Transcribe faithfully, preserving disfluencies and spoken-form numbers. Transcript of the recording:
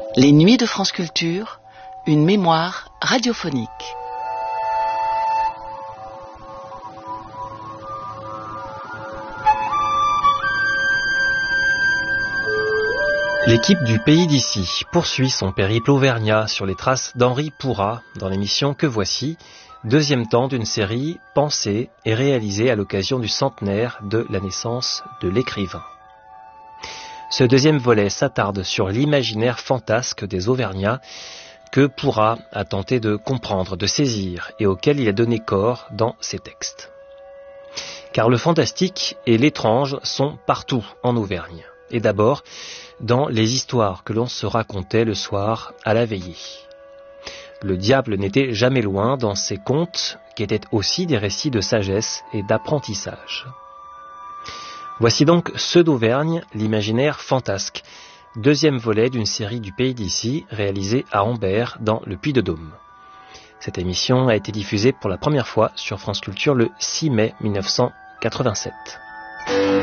Les Nuits de France Culture, une mémoire radiophonique. L'équipe du Pays d'ici poursuit son périple auvergnat sur les traces d'Henri Pourrat dans l'émission Que voici, deuxième temps d'une série pensée et réalisée à l'occasion du centenaire de la naissance de l'écrivain. Ce deuxième volet s'attarde sur l'imaginaire fantasque des Auvergnats que Pourrat a tenté de comprendre, de saisir et auquel il a donné corps dans ses textes. Car le fantastique et l'étrange sont partout en Auvergne. Et d'abord, dans les histoires que l'on se racontait le soir à la veillée. Le diable n'était jamais loin dans ces contes, qui étaient aussi des récits de sagesse et d'apprentissage. Voici donc Ceux d'Auvergne, l'imaginaire fantasque, deuxième volet d'une série du Pays d'ici, réalisée à Ambert, dans le Puy-de-Dôme. Cette émission a été diffusée pour la première fois sur France Culture le six mai mille neuf cent quatre-vingt-sept.